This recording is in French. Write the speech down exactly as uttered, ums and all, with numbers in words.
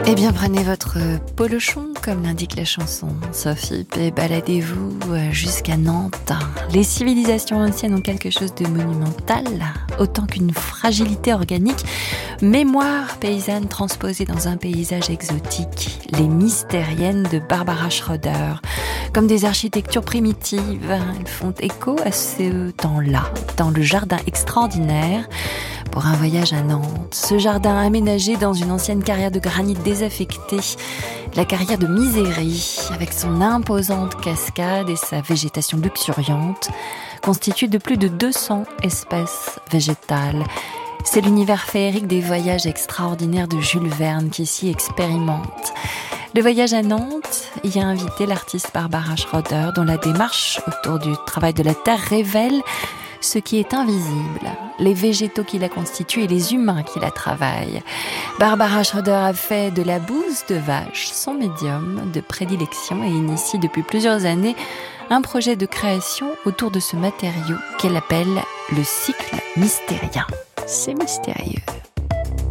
Eh bien, prenez votre polochon, comme l'indique la chanson, Sophie, et baladez-vous jusqu'à Nantes. Les civilisations anciennes ont quelque chose de monumental, autant qu'une fragilité organique. Mémoire paysanne transposée dans un paysage exotique. Les mystériennes de Barbara Schroeder. Comme des architectures primitives, elles font écho à ce temps-là, dans le jardin extraordinaire pour un voyage à Nantes. Ce jardin aménagé dans une ancienne carrière de granit désaffectée, la carrière de Misérie, avec son imposante cascade et sa végétation luxuriante, constituée de plus de deux cents espèces végétales. C'est l'univers féerique des voyages extraordinaires de Jules Verne qui s'y expérimente. Le voyage à Nantes y a invité l'artiste Barbara Schroeder, dont la démarche autour du travail de la terre révèle ce qui est invisible, les végétaux qui la constituent et les humains qui la travaillent. Barbara Schroeder a fait de la bouse de vache son médium de prédilection et initie depuis plusieurs années un projet de création autour de ce matériau qu'elle appelle le cycle mystérien. C'est mystérieux.